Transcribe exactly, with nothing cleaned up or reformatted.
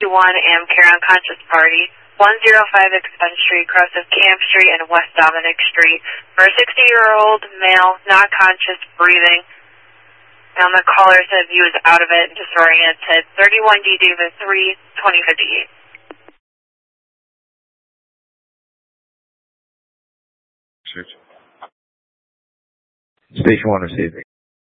one Amcare Unconscious Party, one oh five Expense Street, cross of Camp Street and West Dominic Street, for a sixty-year-old male, not conscious, breathing. And the caller said he was out of it, disoriented. thirty-one D Davis three, twenty fifty-eight. Station one receiving.